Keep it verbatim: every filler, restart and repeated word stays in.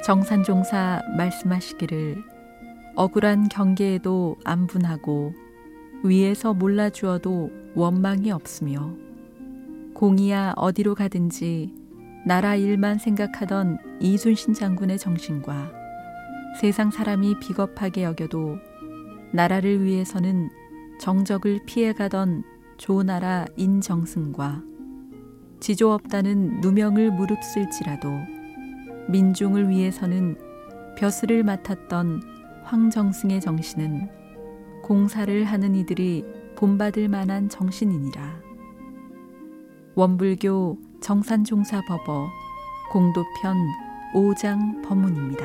정산종사 말씀하시기를 억울한 경계에도 안분하고 위에서 몰라주어도 원망이 없으며 공이야 어디로 가든지 나라 일만 생각하던 이순신 장군의 정신과 세상 사람이 비겁하게 여겨도 나라를 위해서는 정적을 피해가던 조나라 인정승과 지조 없다는 누명을 무릅쓸지라도 민중을 위해서는 벼슬을 맡았던 황정승의 정신은 공사를 하는 이들이 본받을 만한 정신이니라. 원불교 정산종사법어 공도편 오 장 법문입니다.